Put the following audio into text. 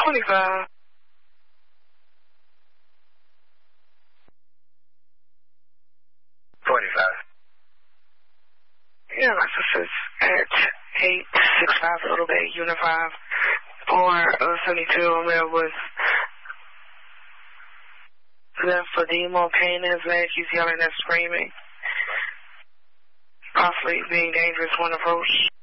25. Yeah, my sister's at 865 Little Bay, Unit 5, 472 on there was lymphedema, pain in his leg. He's yelling and screaming. Possibly being dangerous when approached.